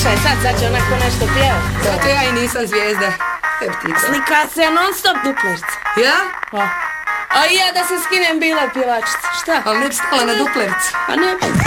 Slušaj, sad će onako nešto pjeva. Zato ja i nisam zvijezda. Slika se non stop duplerca. Ja? A i ja da se skinem bila pjevačica. Šta? Ali ne bi stala na duplercu. Pa ne bi.